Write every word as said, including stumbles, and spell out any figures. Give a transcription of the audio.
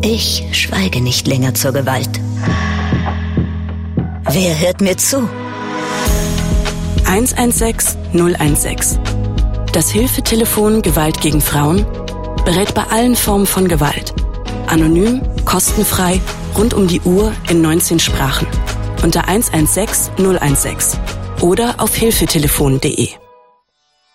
Ich schweige nicht länger zur Gewalt. Wer hört mir zu? eins eins sechs null eins sechs. Das Hilfetelefon Gewalt gegen Frauen berät bei allen Formen von Gewalt. Anonym, kostenfrei, rund um die Uhr in neunzehn Sprachen. Unter eins eins sechs null eins sechs oder auf hilfetelefon punkt de.